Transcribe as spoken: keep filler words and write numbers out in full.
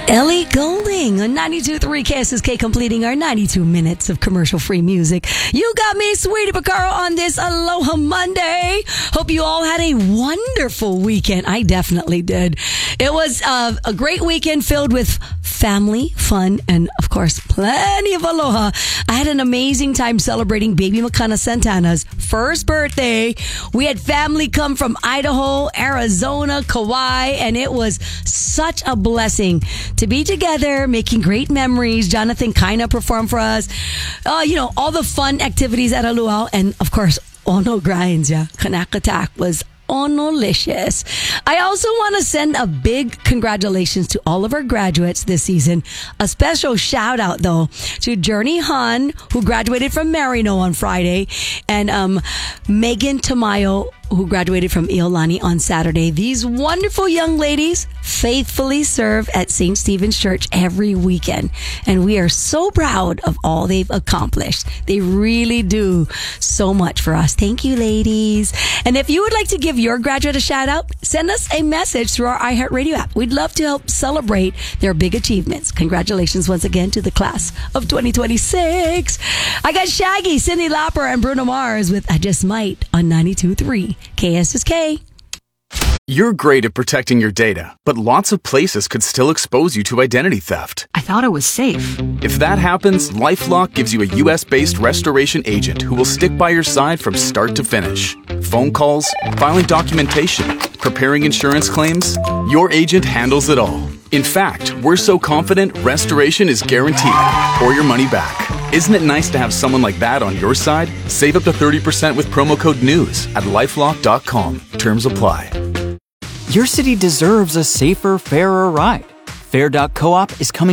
Ellie Goulding on ninety-two point three K S S K, completing our ninety-two minutes of commercial-free music. You got me, Sweetie Picaro, on this Aloha Monday. Hope you all had a wonderful weekend. I definitely did. It was uh, a great weekend filled with family, fun, and, of course, plenty of aloha. I had an amazing time celebrating baby Makana Santana's first birthday. We had family come from Idaho, Arizona, Kauai, and it was such a blessing to be together, making great memories. Jonathan Kaina performed for us. Uh, you know, all the fun activities at a luau. And, of course, Ono grinds, yeah. Kanakatak was Onolicious. I also want to send a big congratulations to all of our graduates this season. A special shout out, though, to Journey Han, who graduated from Marino on Friday, and um, Megan Tamayo, who graduated from Iolani on Saturday. These wonderful young ladies faithfully serve at Saint Stephen's Church every weekend, and we are so proud of all they've accomplished. They really do so much for us. Thank you, ladies. And if you would like to give your graduate a shout out, send us a message through our iHeartRadio app. We'd love to help celebrate their big achievements. Congratulations once again to the class of twenty twenty-six. I got Shaggy, Cyndi Lauper, and Bruno Mars with I Just Might on ninety-two point three K S S K. You're great at protecting your data, but lots of places could still expose you to identity theft. I thought it was safe. If that happens, LifeLock gives you a U S-based restoration agent who will stick by your side from start to finish. Phone calls, filing documentation, preparing insurance claims, your agent handles it all. In fact, we're so confident restoration is guaranteed or your money back. Isn't it nice to have someone like that on your side? Save up to thirty percent with promo code NEWS at lifelock dot com. Terms apply. Your city deserves a safer, fairer ride. Fair dot coop is coming